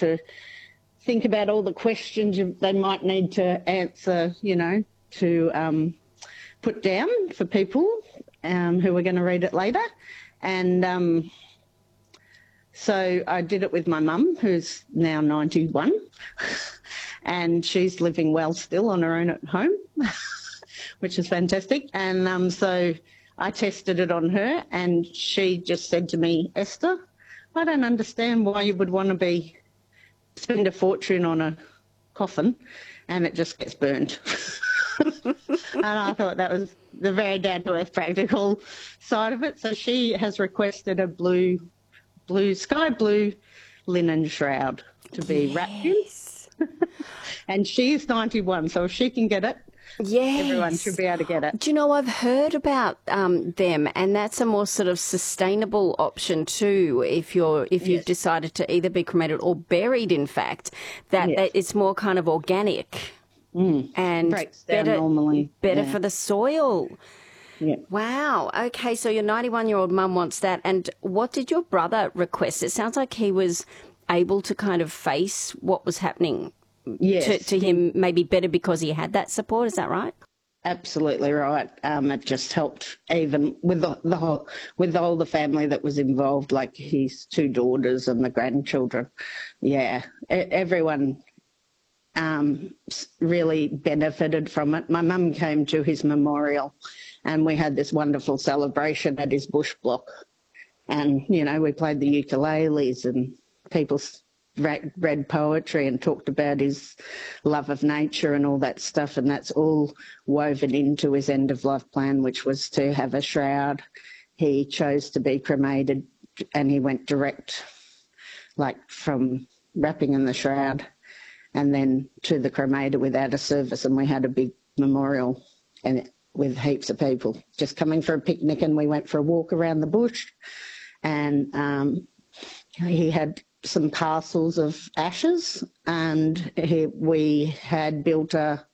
to think about all the questions they might need to answer, to put down for people who are going to read it later. And so I did it with my mum, who's now 91, and she's living well still on her own at home, which is fantastic. And so I tested it on her, and she just said to me, Esther, I don't understand why you would want to spend a fortune on a coffin and it just gets burnt. And I thought that was the very down-to-earth practical side of it. So she has requested a sky blue linen shroud to be wrapped in. And she's 91, so if she can get it, everyone should be able to get it. Do you know, I've heard about them, and that's a more sort of sustainable option too. If you've decided to either be cremated or buried, in fact, that it's more kind of organic and breaks down normally. Better for the soil. Yeah. Wow. Okay, so your 91-year-old mum wants that. And what did your brother request? It sounds like he was able to kind of face what was happening. Yes. To him maybe better because he had that support, is that right? Absolutely right. It just helped even with all the family that was involved, like his 2 daughters and the grandchildren. Yeah, everyone really benefited from it. My mum came to his memorial and we had this wonderful celebration at his bush block. And, we played the ukuleles and people read poetry and talked about his love of nature and all that stuff, and that's all woven into his end-of-life plan, which was to have a shroud. He chose to be cremated, and he went direct, like from wrapping in the shroud and then to the cremator without a service, and we had a big memorial and with heaps of people just coming for a picnic, and we went for a walk around the bush, and he had some parcels of ashes, and we had built not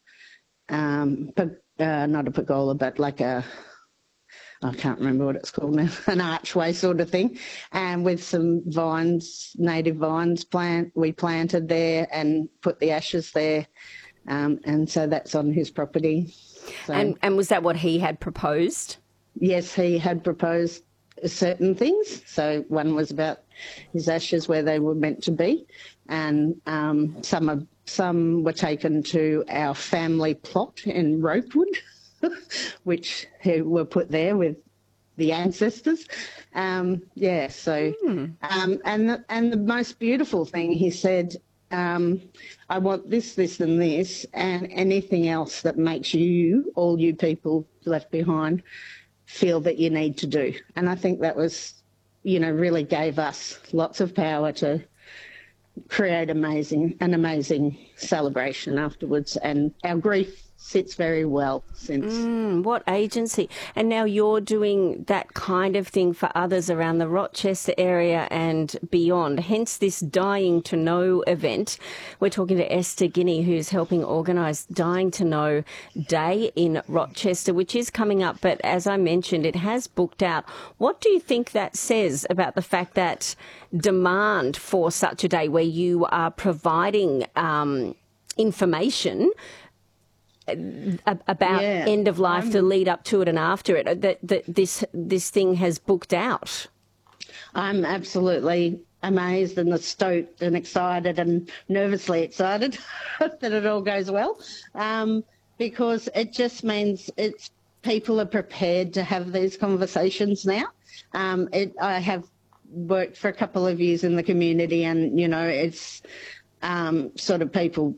a pergola, but like I can't remember what it's called now, an archway sort of thing, and with some vines, native vines we planted there and put the ashes there, and so that's on his property. So, and was that what he had proposed? Yes, he had proposed certain things. So one was about his ashes where they were meant to be, and some were taken to our family plot in Ropewood, which were put there with the ancestors. And the most beautiful thing, he said, I want this, this and this, and anything else that makes all you people left behind, feel that you need to do. And I think that was, really gave us lots of power to create an amazing celebration afterwards. And our grief sits very well since. What agency. And now you're doing that kind of thing for others around the Rochester area and beyond, hence this Dying to Know event. We're talking to Esther Guinea, who's helping organise Dying to Know Day in Rochester, which is coming up, but as I mentioned, it has booked out. What do you think that says about the fact that demand for such a day where you are providing information about end of life, the lead up to it and after it, that this thing has booked out? I'm absolutely amazed and stoked and excited and nervously excited that it all goes well, because it just means people are prepared to have these conversations now. I have worked for a couple of years in the community, and it's sort of people,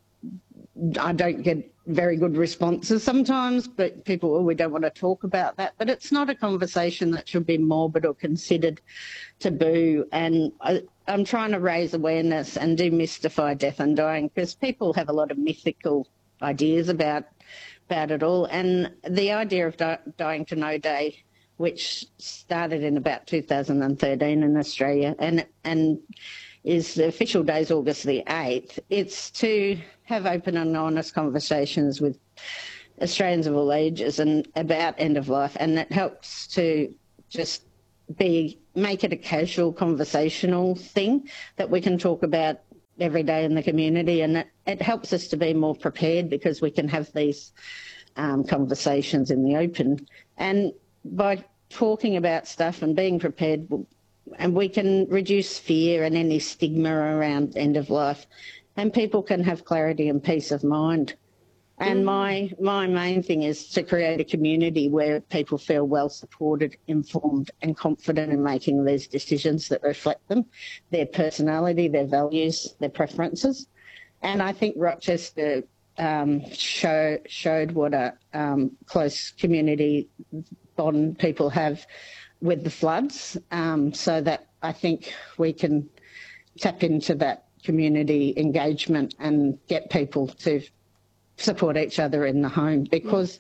I don't get very good responses sometimes, but people, we don't want to talk about that. But it's not a conversation that should be morbid or considered taboo. And I'm trying to raise awareness and demystify death and dying, because people have a lot of mythical ideas about it all. And the idea of Dying to Know Day, which started in about 2013 in Australia, and is the official day is August the 8th. It's to have open and honest conversations with Australians of all ages and about end of life, and it helps to just make it a casual conversational thing that we can talk about every day in the community, and it helps us to be more prepared because we can have these conversations in the open. And by talking about stuff and being prepared, and we can reduce fear and any stigma around end of life, and people can have clarity and peace of mind. And my main thing is to create a community where people feel well supported, informed and confident in making these decisions that reflect them, their personality, their values, their preferences. And I think Rochester showed what a close community bond people have with the floods, so that I think we can tap into that community engagement and get people to support each other in the home, because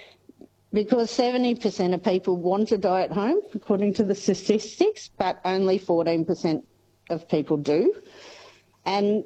70% of people want to die at home, according to the statistics, but only 14% of people do. And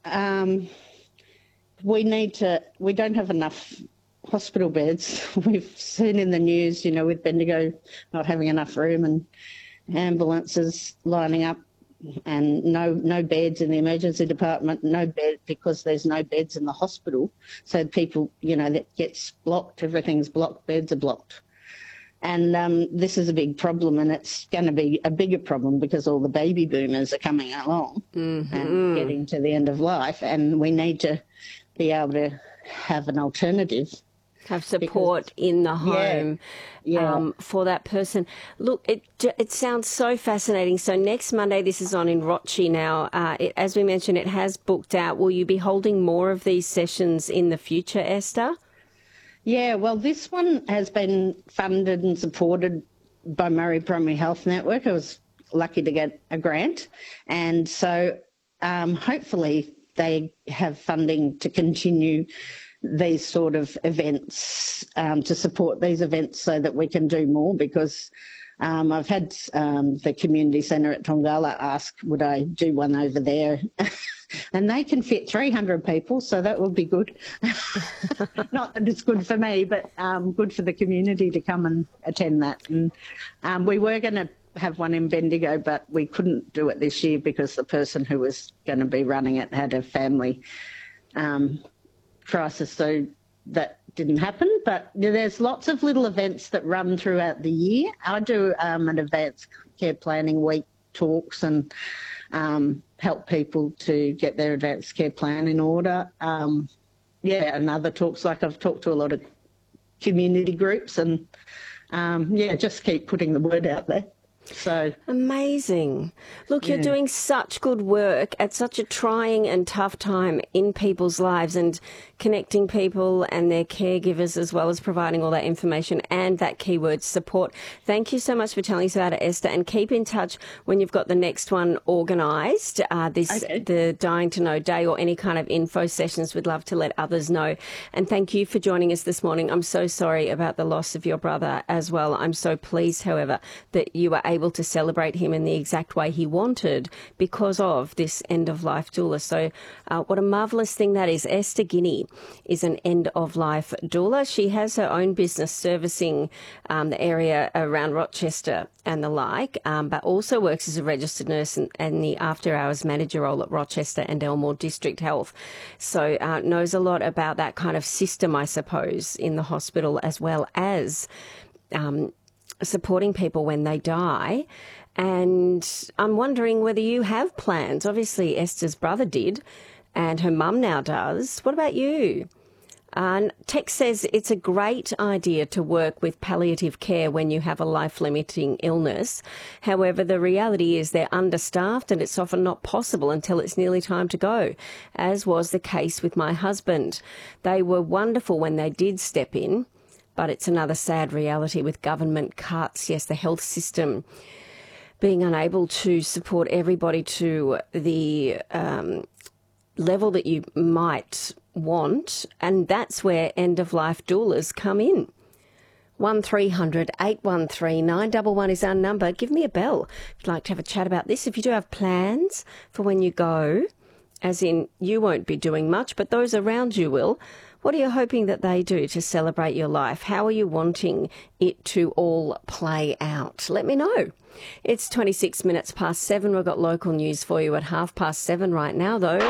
we don't have enough hospital beds. We've seen in the news, with Bendigo not having enough room and ambulances lining up, and no beds in the emergency department, no bed because there's no beds in the hospital. So people, that gets blocked, everything's blocked, beds are blocked. And this is a big problem, and it's going to be a bigger problem because all the baby boomers are coming along and getting to the end of life, and we need to be able to have an alternative. Have support in the home for that person. Look, it sounds so fascinating. So next Monday, this is on in Rochi now. As we mentioned, it has booked out. Will you be holding more of these sessions in the future, Esther? Yeah, well, this one has been funded and supported by Murray Primary Health Network. I was lucky to get a grant. And so hopefully they have funding to continue these sort of events, to support these events so that we can do more, because I've had the community centre at Tongala ask, would I do one over there? And they can fit 300 people, so that would be good. Not that it's good for me, but good for the community to come and attend that. And we were going to have one in Bendigo, but we couldn't do it this year because the person who was going to be running it had a family crisis, so that didn't happen. But there's lots of little events that run throughout the year. I do an advanced care planning week talks and help people to get their advanced care plan in order. And other talks, like I've talked to a lot of community groups, and just keep putting the word out there. So amazing. Look, you're doing such good work at such a trying and tough time in people's lives, and connecting people and their caregivers, as well as providing all that information and that keyword support. Thank you so much for telling us about it, Esther, and keep in touch when you've got the next one organised, the Dying to Know Day, or any kind of info sessions. We'd love to let others know. And thank you for joining us this morning. I'm so sorry about the loss of your brother as well. I'm so pleased, however, that you were able to celebrate him in the exact way he wanted because of this end-of-life doula. So what a marvellous thing that is. Esther Guinea is an end-of-life doula. She has her own business servicing the area around Rochester and the like, but also works as a registered nurse and the after-hours manager role at Rochester and Elmore District Health. So knows a lot about that kind of system, I suppose, in the hospital, as well as supporting people when they die. And I'm wondering whether you have plans. Obviously, Esther's brother did, and her mum now does. What about you? Tex says it's a great idea to work with palliative care when you have a life-limiting illness. However, the reality is they're understaffed, and it's often not possible until it's nearly time to go, as was the case with my husband. They were wonderful when they did step in, but it's another sad reality with government cuts. Yes, the health system being unable to support everybody to the level that you might want, and that's where end-of-life doulas come in. 1300 813 911 is our number. Give me a bell if you'd like to have a chat about this. If you do have plans for when you go, as in you won't be doing much, but those around you will, what are you hoping that they do to celebrate your life? How are you wanting it to all play out? Let me know. It's 26 minutes past 7. We've got local news for you at 7:30 right now, though.